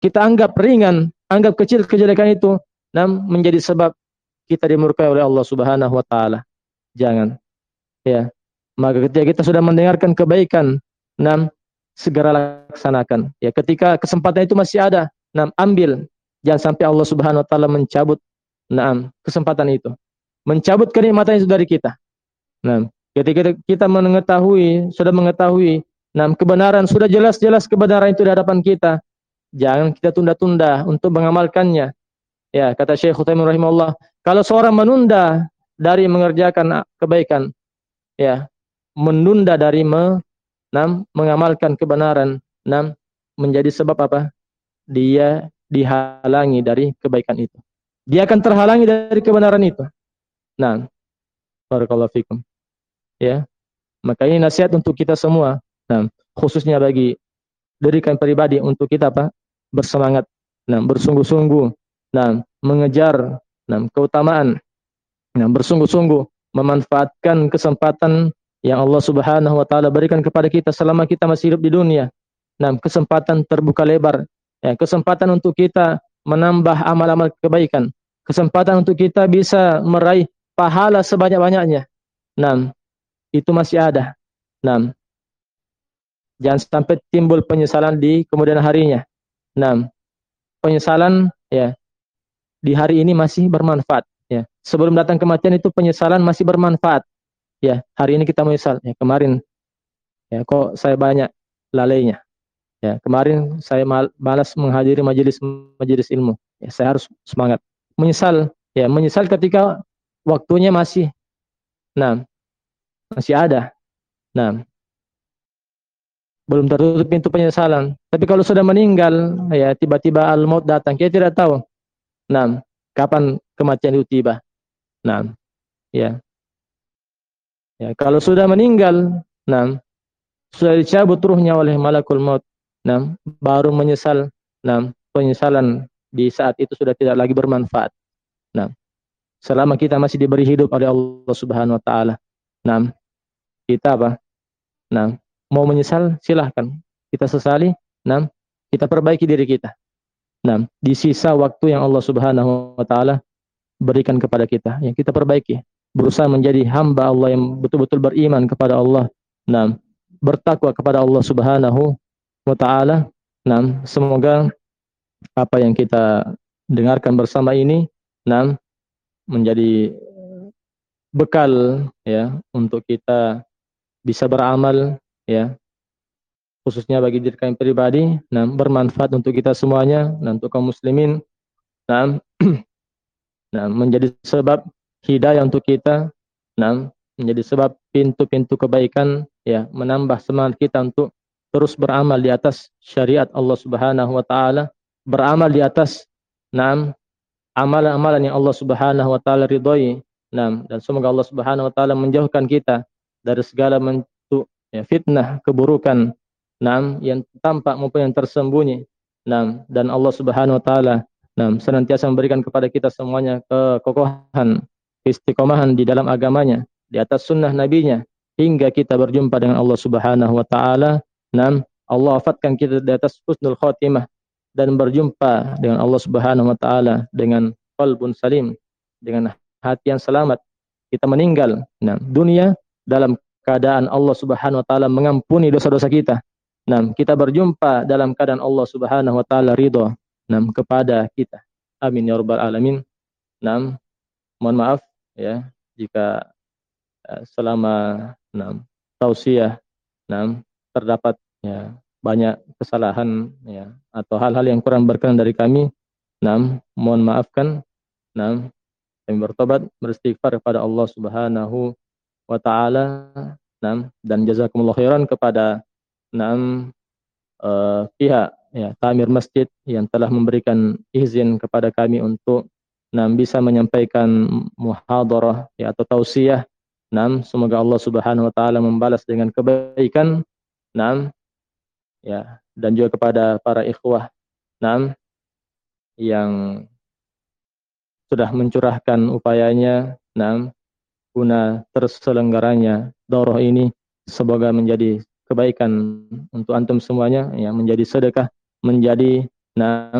kita anggap ringan, anggap kecil kejelekan itu, menjadi sebab kita dimurkai oleh Allah Subhanahu wa taala. Jangan. Ya. Maka ketika kita sudah mendengarkan kebaikan, segera laksanakan. Ya, ketika kesempatan itu masih ada, ambil. Jangan sampai Allah Subhanahu wa taala mencabut kesempatan itu. Mencabut kenikmatan itu dari kita. Ketika kita sudah mengetahui, kebenaran, sudah jelas-jelas kebenaran itu di hadapan kita, jangan kita tunda-tunda untuk mengamalkannya. Ya, kata Syekh Utsaimin rahimahullah, kalau seorang menunda dari mengerjakan kebaikan, ya, menunda dari mengamalkan kebenaran, menjadi sebab apa? Dia dihalangi dari kebaikan itu. Dia akan terhalangi dari kebenaran itu. Barakallahu fikum. Ya. Maka ini nasihat untuk kita semua. Khususnya bagi diri kami pribadi, untuk kita bersemangat, bersungguh-sungguh, mengejar keutamaan, bersungguh-sungguh memanfaatkan kesempatan yang Allah Subhanahu wa taala berikan kepada kita selama kita masih hidup di dunia. Kesempatan terbuka lebar, ya, kesempatan untuk kita menambah amal-amal kebaikan, kesempatan untuk kita bisa meraih pahala sebanyak-banyaknya. Itu masih ada. Jangan sampai timbul penyesalan di kemudian harinya. Penyesalan, ya, di hari ini masih bermanfaat. Ya. Sebelum datang kematian itu penyesalan masih bermanfaat. Ya, hari ini kita menyesal. Ya, kemarin, ya, kok saya banyak lalainya. Ya, kemarin saya malas menghadiri majelis ilmu. Ya, saya harus semangat. Menyesal, ya, menyesal ketika waktunya masih ada. Belum tertutup pintu penyesalan. Tapi kalau sudah meninggal, ya, tiba-tiba al-maut datang, kita tidak tahu kapan kematian itu tiba. Ya. Ya, kalau sudah meninggal, sudah dicabut ruhnya oleh malakul maut, baru menyesal, penyesalan di saat itu sudah tidak lagi bermanfaat. Selama kita masih diberi hidup oleh Allah Subhanahu wa taala, kita mau menyesal, silahkan. Kita sesali, kita perbaiki diri kita. Di sisa waktu yang Allah Subhanahu wa taala berikan kepada kita, yang kita perbaiki. Berusaha menjadi hamba Allah yang betul-betul beriman kepada Allah. Bertakwa kepada Allah Subhanahu wa taala. Semoga apa yang kita dengarkan bersama ini menjadi bekal, ya, untuk kita bisa beramal, ya, khususnya bagi diri kami pribadi, bermanfaat untuk kita semuanya, untuk kaum muslimin, menjadi sebab hidayah untuk kita, menjadi sebab pintu-pintu kebaikan, ya, menambah semangat kita untuk terus beramal di atas syariat Allah Subhanahu wa taala, beramal di atas amalan-amalan yang Allah Subhanahu wa taala ridhoi. Dan semoga Allah Subhanahu wa taala menjauhkan kita dari segala bentuk, ya, fitnah, keburukan, yang tampak maupun yang tersembunyi. Dan Allah Subhanahu wa taala senantiasa memberikan kepada kita semuanya kekokohan, istiqomahan di dalam agamanya, di atas sunnah nabinya, hingga kita berjumpa dengan Allah Subhanahu wa taala. Allah wafatkan kita di atas husnul khotimah dan berjumpa dengan Allah Subhanahu wa taala dengan qalbun salim, dengan hati yang selamat. Kita meninggal dunia dalam keadaan Allah Subhanahu wa taala mengampuni dosa-dosa kita. Kita berjumpa dalam keadaan Allah Subhanahu wa taala ridha kepada kita. Amin ya rabbal alamin. Mohon maaf, ya, jika selama tausiah terdapat, ya, banyak kesalahan, ya, atau hal-hal yang kurang berkenan dari kami. Mohon maafkan. Kami bertobat, beristighfar kepada Allah Subhanahu wa taala, dan jazakumullah khairan kepada pihak, ya, Tamir Masjid yang telah memberikan izin kepada kami untuk bisa menyampaikan muhadarah, ya, atau tausiah. Semoga Allah Subhanahu wa taala membalas dengan kebaikan. Ya, dan juga kepada para ikhwah yang sudah mencurahkan upayanya guna terselenggaranya daurah ini. Semoga menjadi kebaikan untuk antum semuanya, ya, menjadi sedekah, menjadi Nah,